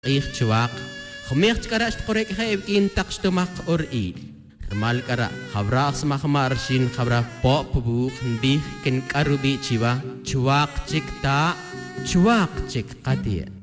ich chuak. Gemerkt kara korek heb in takstumak or il. Kermal kara khabra smak marsin khabra pop buh bih ken karubi chiwa chuak cik ta chuak cik kadia.